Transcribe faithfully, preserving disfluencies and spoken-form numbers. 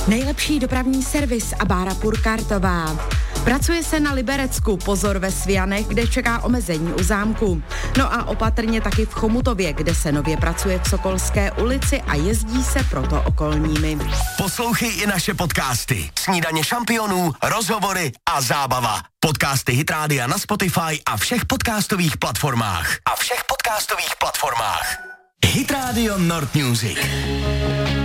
Nejlepší dopravní servis a Bára Purkartová. Pracuje se na Liberecku, pozor ve Svianech, kde čeká omezení u zámku. No a opatrně taky v Chomutově, kde se nově pracuje v Sokolské ulici a jezdí se proto okolními. Poslouchej i naše podcasty. Snídaně šampionů, rozhovory a zábava. Podcasty Hit Rádia na Spotify a všech podcastových platformách. A všech podcastových platformách. Hit Radio Nord Music.